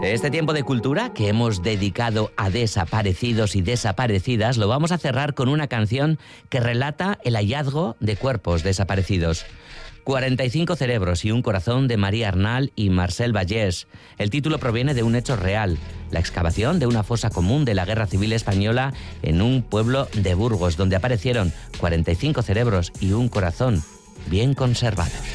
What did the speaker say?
Este tiempo de cultura que hemos dedicado a desaparecidos y desaparecidas lo vamos a cerrar con una canción que relata el hallazgo de cuerpos desaparecidos. 45 cerebros y un corazón de María Arnal y Marcel Vallès. El título proviene de un hecho real, la excavación de una fosa común de la Guerra Civil Española en un pueblo de Burgos, donde aparecieron 45 cerebros y un corazón bien conservados.